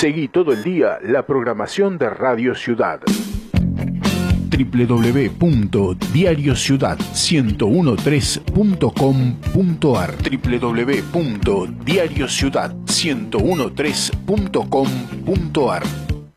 Seguí todo el día la programación de Radio Ciudad. www.diariociudad1013.com.ar www.diariociudad1013.com.ar